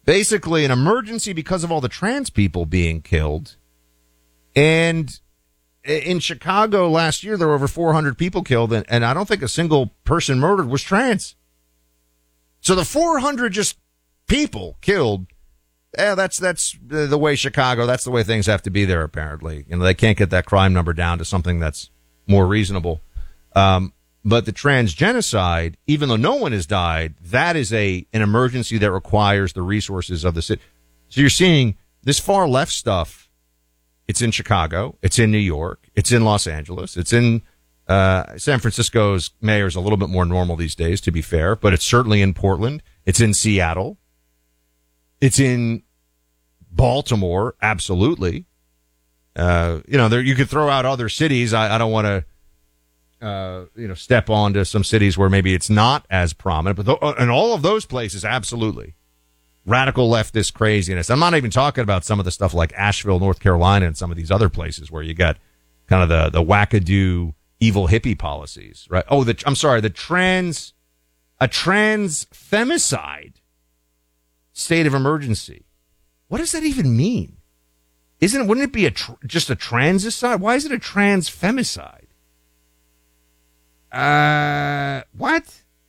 basically an emergency because of all the trans people being killed. And in Chicago last year, there were over 400 people killed, and I don't think a single person murdered was trans. So the 400 just people killed, that's the way Chicago, that's the way things have to be there, apparently. You know, they can't get that crime number down to something that's more reasonable. But the trans genocide, even though no one has died, that is an emergency that requires the resources of the city. So you're seeing this far left stuff. It's in Chicago. It's in New York. It's in Los Angeles. It's in San Francisco's mayor's a little bit more normal these days, to be fair, but it's certainly in Portland. It's in Seattle. It's in Baltimore. Absolutely. You could throw out other cities. I don't want to. Step onto some cities where maybe it's not as prominent, but in all of those places, absolutely. Radical leftist craziness. I'm not even talking about some of the stuff like Asheville, North Carolina, and some of these other places where you got kind of the wackadoo evil hippie policies, right? Oh, a trans femicide state of emergency. What does that even mean? Wouldn't it be just a transicide? Why is it a trans femicide? What?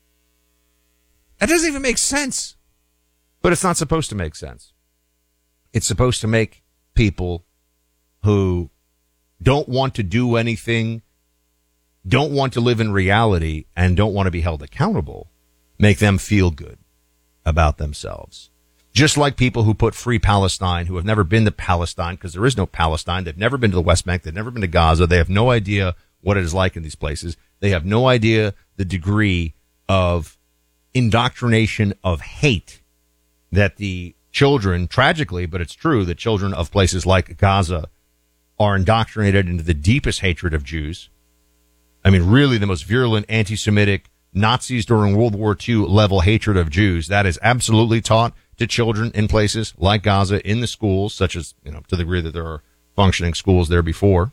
That doesn't even make sense. But it's not supposed to make sense. It's supposed to make people who don't want to do anything, don't want to live in reality, and don't want to be held accountable, make them feel good about themselves. Just like people who put free Palestine, who have never been to Palestine, because there is no Palestine. They've never been to the West Bank. They've never been to Gaza. They have no idea what it is like in these places. They have no idea the degree of indoctrination of hate that the children, tragically, but it's true, the children of places like Gaza are indoctrinated into the deepest hatred of Jews. I mean, really the most virulent anti-Semitic Nazis during World War II level hatred of Jews. That is absolutely taught to children in places like Gaza in the schools, such as, to the degree that there are functioning schools there before.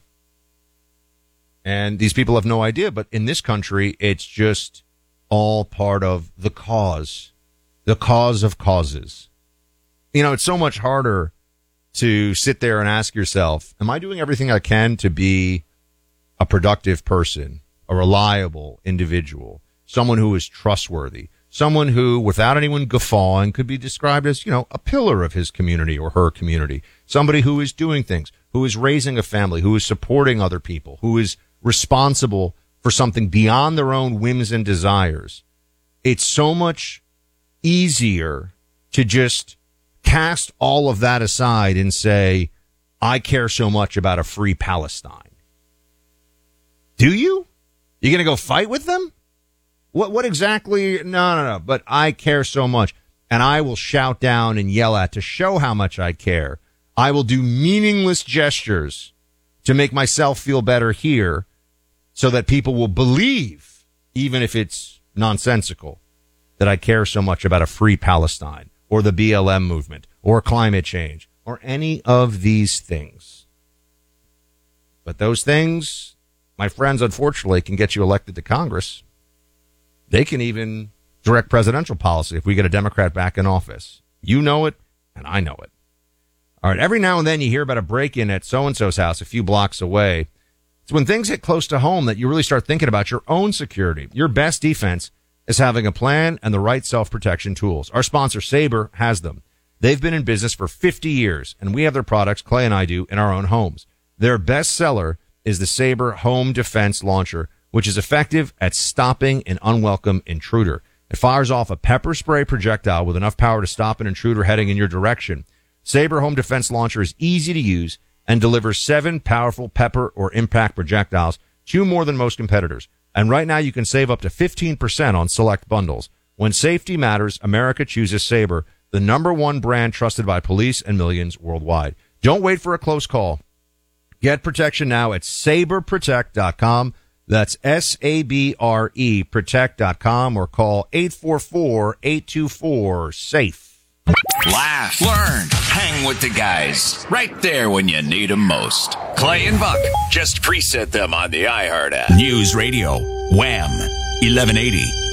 And these people have no idea, but in this country, it's just all part of the cause of causes. It's so much harder to sit there and ask yourself, am I doing everything I can to be a productive person, a reliable individual, someone who is trustworthy, someone who, without anyone guffawing, could be described as, a pillar of his community or her community, somebody who is doing things, who is raising a family, who is supporting other people, who is responsible for something beyond their own whims and desires. It's so much easier to just cast all of that aside and say, I care so much about a free Palestine. Do you? You going to go fight with them? What exactly? No. But I care so much, and I will shout down and yell at to show how much I care. I will do meaningless gestures to make myself feel better here, so that people will believe, even if it's nonsensical, that I care so much about a free Palestine or the BLM movement or climate change or any of these things. But those things, my friends, unfortunately, can get you elected to Congress. They can even direct presidential policy if we get a Democrat back in office. You know it, and I know it. All right, every now and then you hear about a break-in at so-and-so's house a few blocks away. It's when things hit close to home that you really start thinking about your own security. Your best defense is having a plan and the right self-protection tools. Our sponsor, Sabre, has them. They've been in business for 50 years, and we have their products, Clay and I do, in our own homes. Their best seller is the Sabre Home Defense Launcher, which is effective at stopping an unwelcome intruder. It fires off a pepper spray projectile with enough power to stop an intruder heading in your direction. Sabre Home Defense Launcher is easy to use and delivers 7 powerful pepper or impact projectiles, 2 more than most competitors. And right now you can save up to 15% on select bundles. When safety matters, America chooses Sabre, the #1 brand trusted by police and millions worldwide. Don't wait for a close call. Get protection now at saberprotect.com. That's SABRE protect.com, or call 844-824-SAFE. Laugh, learn, hang with the guys. Right there when you need them most. Clay and Buck. Just preset them on the iHeart app. News Radio. Wham. 1180.